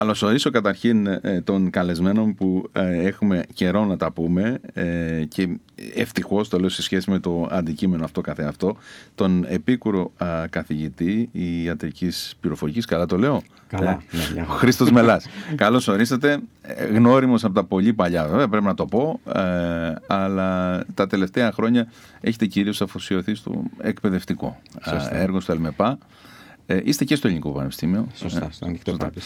Καλωσορίσω καταρχήν τον καλεσμένο που έχουμε καιρό να τα πούμε και ευτυχώς το λέω σε σχέση με το αντικείμενο αυτό καθεαυτό, τον επίκουρο καθηγητή ιατρικής πληροφορικής, καλά το λέω? Καλά. Χρήστος Μελάς. Καλώς ορίσατε, γνώριμος από τα πολύ παλιά βέβαια, πρέπει να το πω, αλλά τα τελευταία χρόνια έχετε κυρίως αφοσιωθεί στο εκπαιδευτικό έργο στο ΕΛΜΕΠΑ. Είστε και στο Ελληνικό Πανεπιστήμιο. Σωστά, στο Ανοιχτό Πανεπιστήμιο.